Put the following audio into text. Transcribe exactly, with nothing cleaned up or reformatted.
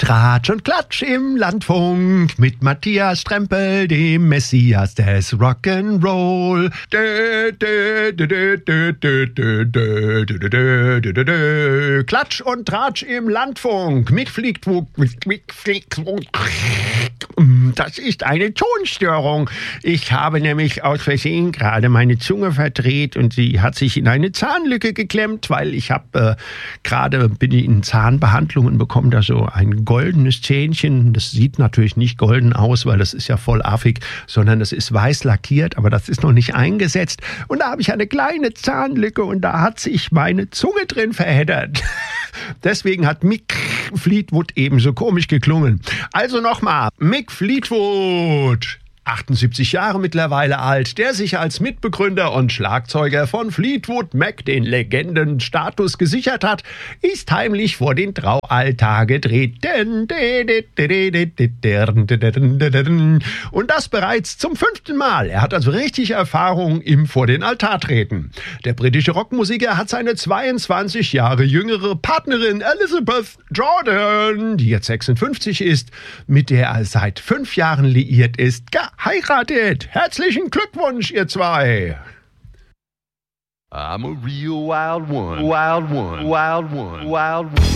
Tratsch und Klatsch im Landfunk mit Matthias Strempel, dem Messias des Rock'n'Roll. Dö, dö, dö, dö, dö, dö, dö, dö, dö, dö, dö, dö. Klatsch und Tratsch im Landfunk mit Fliegtwug. Das ist eine Tonstörung. Ich habe nämlich aus Versehen gerade meine Zunge verdreht und sie hat sich in eine Zahnlücke geklemmt, weil ich habe äh, gerade bin ich in Zahnbehandlung und bekomme da so ein goldenes Zähnchen. Das sieht natürlich nicht golden aus, weil das ist ja voll affig, sondern es ist weiß lackiert, aber das ist noch nicht eingesetzt. Und da habe ich eine kleine Zahnlücke und da hat sich meine Zunge drin verheddert. Deswegen hat Mick Fleetwood ebenso komisch geklungen. Also nochmal, Mick Fleetwood, achtundsiebzig Jahre mittlerweile alt, der sich als Mitbegründer und Schlagzeuger von Fleetwood Mac den Legendenstatus gesichert hat, ist heimlich vor den Traualtar getreten. Und das bereits zum fünften Mal. Er hat also richtig Erfahrung im vor den Altar treten. Der britische Rockmusiker hat seine zweiundzwanzig Jahre jüngere Partnerin Elizabeth Jordan, die jetzt sechsundfünfzig ist, mit der er seit fünf Jahren liiert ist, heiratet. Herzlichen Glückwunsch, ihr zwei. I'm a real wild one, wild one, wild one, wild one.